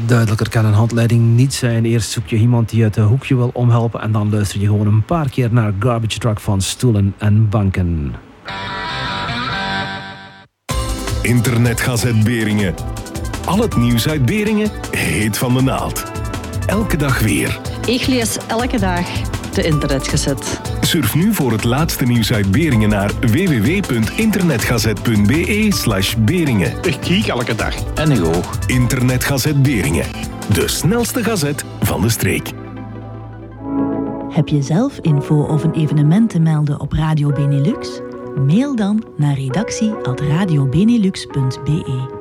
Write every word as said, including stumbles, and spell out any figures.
Duidelijker kan een handleiding niet zijn. Eerst zoek je iemand die het hoekje wil omhelpen en dan luister je gewoon een paar keer naar Garbage Truck van Stoelen en Banken. Internetgazet Beringen. Al het nieuws uit Beringen heet van de naald. Elke dag weer. Ik lees elke dag de Internetgazet. Surf nu voor het laatste nieuws uit Beringen naar w w w punt internetgazet punt b e slash Beringen. Ik kijk elke dag. En ik ook. Internetgazet Beringen. De snelste gazet van de streek. Heb je zelf info of een evenement te melden op Radio Benelux? Mail dan naar redactie apenstaartje radio benelux punt b e.